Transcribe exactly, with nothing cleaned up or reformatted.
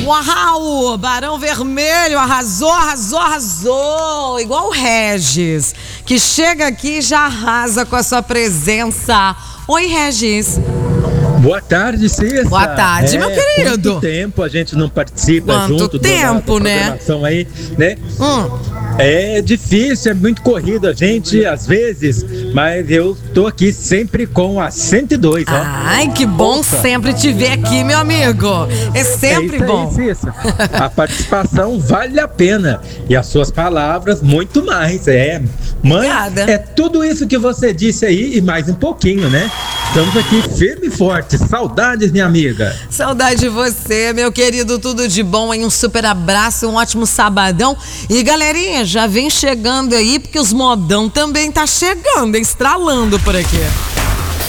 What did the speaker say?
Uau! Barão Vermelho arrasou, arrasou, arrasou! Igual o Regis, que chega aqui e já arrasa com a sua presença. Oi, Regis. Boa tarde, Cissa. Boa tarde, é, meu querido. Quanto tempo a gente não participa Quanto junto tempo, da, da né? programação aí, né? Hum. É difícil, é muito corrido a gente, às vezes, mas eu tô aqui sempre com a cento e dois, ó. Ai, que bom Opa. sempre te ver aqui, meu amigo. É sempre é isso bom. Aí, Cissa. A participação vale a pena e as suas palavras muito mais. É, mãe, Obrigada. É tudo isso que você disse aí e mais um pouquinho, né? Estamos aqui firme e forte. Saudades, minha amiga. Saudade de você, meu querido. Tudo de bom, hein? Um super abraço, um ótimo sabadão. E galerinha, já vem chegando aí, porque os modão também tá chegando, estralando por aqui.